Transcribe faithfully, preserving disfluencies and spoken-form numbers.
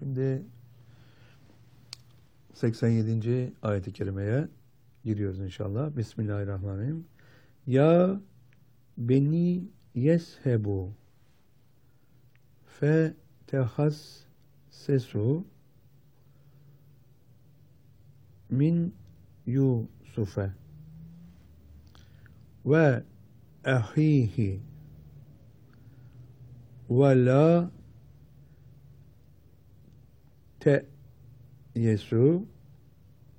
Şimdi seksen yedinci ayet-i kerimeye giriyoruz inşallah. Bismillahirrahmanirrahim. Ya beni yeshebu fe tehassesu min Yusufe ve ahihi ve la te'yesu